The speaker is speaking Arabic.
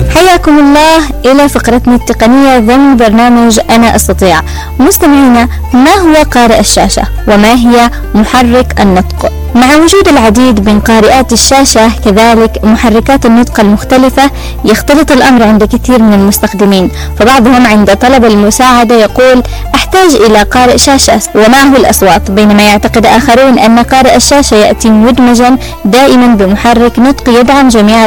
حياكم الله إلى فقرتنا التقنية ضمن برنامج أنا أستطيع. مستمعينا، ما هو قارئ الشاشة وما هي محرك النطق؟ مع وجود العديد من قارئات الشاشة كذلك محركات النطق المختلفة، يختلط الأمر عند كثير من المستخدمين، فبعضهم عند طلب المساعدة يقول أحتاج إلى قارئ شاشة ومعه الأصوات، بينما يعتقد آخرون أن قارئ الشاشة يأتي مدمجا دائما بمحرك نطق يدعم جميع